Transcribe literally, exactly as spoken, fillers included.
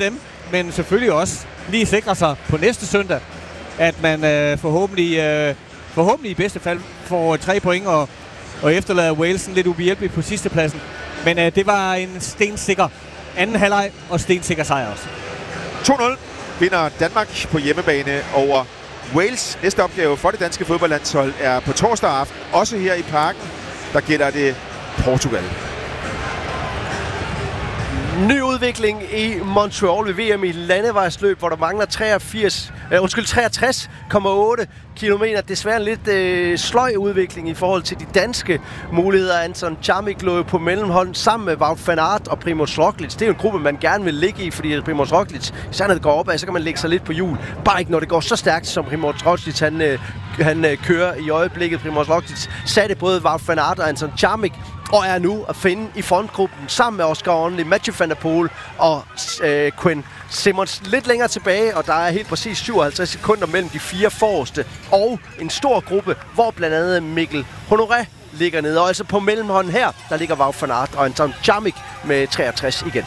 dem, men selvfølgelig også lige sikre sig på næste søndag, at man øh, forhåbentlig, øh, forhåbentlig i bedste fald får tre point og, og efterlader Wales lidt ubehjælpelig på sidste pladsen. Men øh, det var en stensikker anden halvleg og stensikker sejr også. to nul vinder Danmark på hjemmebane over Wales. Næste opgave for det danske fodboldlandshold er på torsdag aften, også her i parken. Der gælder det Portugal. Ny udvikling i Montreal ved V M i landevejsløb, hvor der mangler treogfirs, øh, undskyld, treogtres komma otte kilometer. Desværre en lidt øh, sløj udvikling i forhold til de danske muligheder. Anton Čamik lå på mellemholden sammen med Wout van Aert og Primož Roglič. Det er jo en gruppe, man gerne vil ligge i, fordi Primož Roglič, især når det går opad, så kan man lægge sig lidt på hjul. Bare ikke når det går så stærkt, som Primož Roglič han, øh, han øh, kører i øjeblikket. Primož Roglič satte både Wout van Aert og Anton Čamik, og er nu at finde i frontgruppen sammen med Oscar Onley, Mathieu van der Poel og øh, Quinn Simmons lidt længere tilbage, og der er helt præcis syvoghalvtreds sekunder mellem de fire forreste og en stor gruppe, hvor blandt andet Mikkel Honoré ligger nede. Og altså på mellemhånden her, der ligger Wout van Aert og Anton Čamik med treogtres igen.